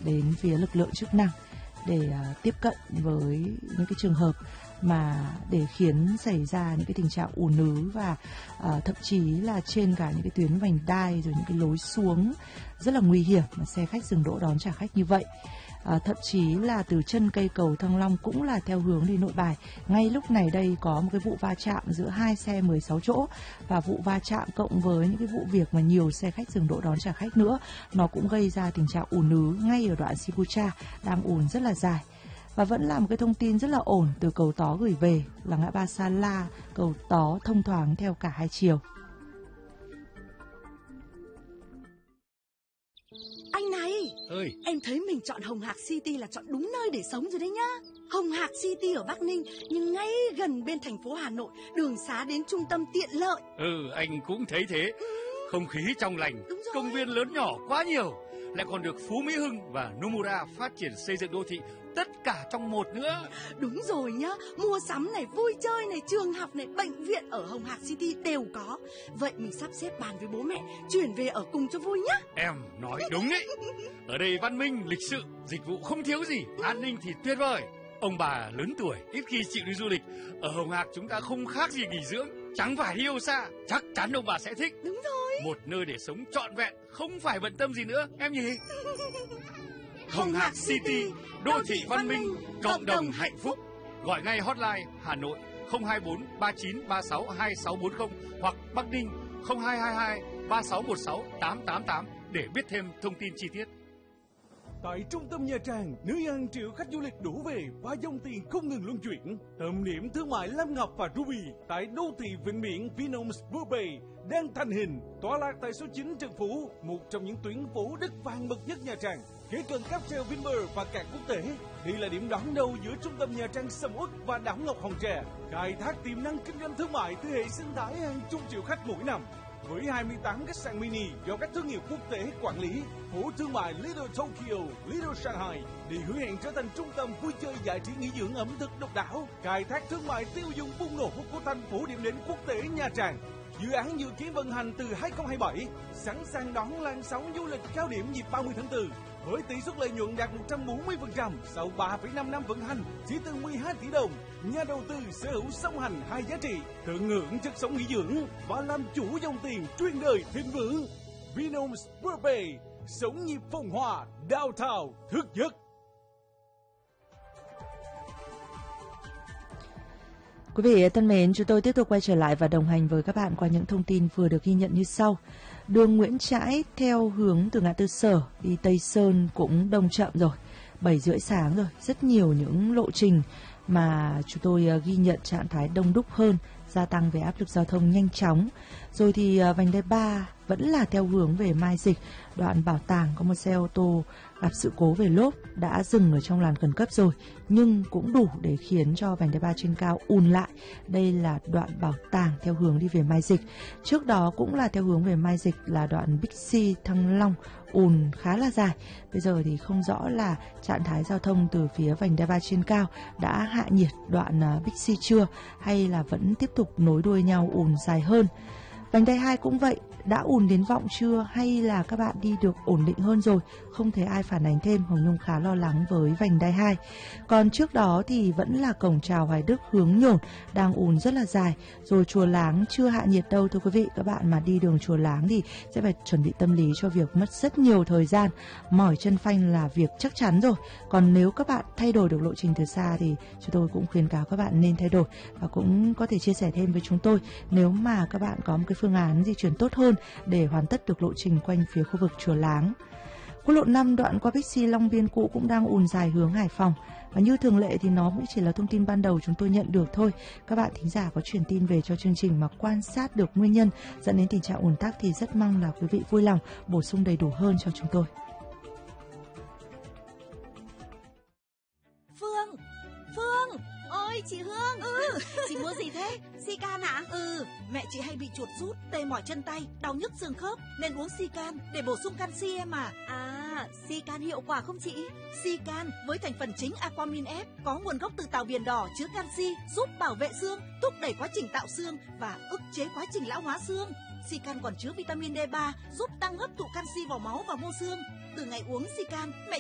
đến phía lực lượng chức năng để tiếp cận với những cái trường hợp mà để khiến xảy ra những cái tình trạng ùn ứ và thậm chí là trên cả những cái tuyến vành đai rồi những cái lối xuống rất là nguy hiểm mà xe khách dừng đỗ đón trả khách như vậy. Thậm chí là từ chân cây cầu Thăng Long cũng là theo hướng đi Nội Bài. Ngay lúc này đây có một cái vụ va chạm giữa hai xe 16 chỗ, và vụ va chạm cộng với những cái vụ việc mà nhiều xe khách dừng đỗ đón trả khách nữa, nó cũng gây ra tình trạng ùn ứ ngay ở đoạn Sipucha đang ùn rất là dài. Và vẫn là một cái thông tin rất là ổn từ cầu Tó gửi về là ngã ba Sa La, cầu Tó thông thoáng theo cả hai chiều. Anh này, ơi, em thấy mình chọn Hồng Hạc City là chọn đúng nơi để sống rồi đấy nhá. Hồng Hạc City ở Bắc Ninh nhưng ngay gần bên thành phố Hà Nội, đường xá đến trung tâm tiện lợi. Anh cũng thấy thế. Không khí trong lành, công viên lớn nhỏ quá nhiều, lại còn được Phú Mỹ Hưng và Nomura phát triển xây dựng đô thị, tất cả trong một nữa. Đúng rồi nhá, mua sắm này, vui chơi này, trường học này, bệnh viện ở Hồng Hạc City đều có. Vậy mình sắp xếp bàn với bố mẹ chuyển về ở cùng cho vui nhá. Em nói đúng đấy. Ở đây văn minh, lịch sự, dịch vụ không thiếu gì, an ninh thì tuyệt vời. Ông bà lớn tuổi ít khi chịu đi du lịch, ở Hồng Hạc chúng ta không khác gì nghỉ dưỡng, chẳng phải đi đâu xa, chắc chắn ông bà sẽ thích. Đúng rồi. Một nơi để sống trọn vẹn, không phải bận tâm gì nữa, em nhỉ? Hồng Hạc City, đô thị văn minh, cộng đồng hạnh phúc. Gọi ngay hotline Hà Nội 024 39 36 2640 hoặc Bắc Ninh 0222 3616 888 để biết thêm thông tin chi tiết. Tại trung tâm Nha Trang, nơi hàng triệu khách du lịch đổ về và dòng tiền không ngừng luân chuyển. Tâm điểm thương mại Lam Ngọc và Ruby tại đô thị vịnh biển Vinhomes Bourbay đang thành hình, tọa lạc tại số 9 Trần Phú, một trong những tuyến phố đất vàng bậc nhất Nha Trang. Kế cận cáp treo Vinpearl và cảng quốc tế, đây là điểm đón đầu giữa trung tâm Nha Trang sầm uất và đảo Ngọc Hòn Tre, khai thác tiềm năng kinh doanh thương mại từ hệ sinh thái hàng chục triệu khách mỗi năm. Với 28 khách sạn mini do các thương hiệu quốc tế quản lý, phố thương mại Little Tokyo, Little Shanghai để hứa hẹn trở thành trung tâm vui chơi giải trí nghỉ dưỡng ẩm thực độc đáo, khai thác thương mại tiêu dùng bùng nổ của thành phố điểm đến quốc tế Nha Trang. Dự án dự kiến vận hành từ 2027, sẵn sàng đón làn sóng du lịch cao điểm dịp 30 tháng 4. Với tỷ suất lợi nhuận đạt 140% sau 3,5 năm vận hành, chỉ từ 12 tỷ đồng, nhà đầu tư sở hữu song hành hai giá trị, tận hưởng chất sống nghỉ dưỡng và làm chủ dòng tiền truyền đời thịnh vượng. Vinhomes Bourbay, sống nhịp phồn hoa, downtown thức giấc. Quý vị thân mến, chúng tôi tiếp tục quay trở lại và đồng hành với các bạn qua những thông tin vừa được ghi nhận như sau. Đường Nguyễn Trãi theo hướng từ ngã tư Sở đi Tây Sơn cũng đông chậm rồi, 7 rưỡi sáng rồi. Rất nhiều những lộ trình mà chúng tôi ghi nhận trạng thái đông đúc hơn, gia tăng về áp lực giao thông nhanh chóng. Rồi thì vành đai 3 vẫn là theo hướng về Mai Dịch, đoạn Bảo Tàng có một xe ô tô gặp sự cố về lốp đã dừng ở trong làn khẩn cấp rồi, nhưng cũng đủ để khiến cho vành đai 3 trên cao ùn lại. Đây là đoạn Bảo Tàng theo hướng đi về Mai Dịch. Trước đó cũng là theo hướng về Mai Dịch là đoạn Bixi Thăng Long ùn khá là dài. Bây giờ thì không rõ là trạng thái giao thông từ phía vành đai 3 trên cao đã hạ nhiệt đoạn Bixi chưa, hay là vẫn tiếp tục nối đuôi nhau ùn dài hơn. Vành đai 2 cũng vậy, đã ùn đến vọng chưa hay là các bạn đi được ổn định hơn rồi? Không thấy ai phản ánh thêm, Hồng Nhung khá lo lắng với vành đai 2. Còn trước đó thì vẫn là cổng chào Hoài Đức hướng Nhổn đang ùn rất là dài. Rồi Chùa Láng chưa hạ nhiệt đâu thưa quý vị. Các bạn mà đi đường Chùa Láng thì sẽ phải chuẩn bị tâm lý cho việc mất rất nhiều thời gian. Mỏi chân phanh là việc chắc chắn rồi. Còn nếu các bạn thay đổi được lộ trình từ xa thì chúng tôi cũng khuyến cáo các bạn nên thay đổi. Và cũng có thể chia sẻ thêm với chúng tôi nếu mà các bạn có một cái phương án di chuyển tốt hơn để hoàn tất được lộ trình quanh phía khu vực Chùa Láng. Quốc lộ 5 đoạn qua Bixi Long Biên cũ cũng đang ùn dài hướng Hải Phòng. Và như thường lệ thì nó cũng chỉ là thông tin ban đầu chúng tôi nhận được thôi. Các bạn thính giả có truyền tin về cho chương trình mà quan sát được nguyên nhân dẫn đến tình trạng ùn tắc thì rất mong là quý vị vui lòng bổ sung đầy đủ hơn cho chúng tôi. Phương, ôi chị Hương. Chị mua gì thế? Sican ạ? Mẹ chị hay bị chuột rút, tê mỏi chân tay, đau nhức xương khớp nên uống Sican để bổ sung canxi em à. Sican hiệu quả không chị? Sican với thành phần chính Aquamin F có nguồn gốc từ tảo biển đỏ, chứa canxi, giúp bảo vệ xương, thúc đẩy quá trình tạo xương và ức chế quá trình lão hóa xương. Sican còn chứa vitamin D3 giúp tăng hấp thụ canxi vào máu và mô xương. Từ ngày uống Sican, mẹ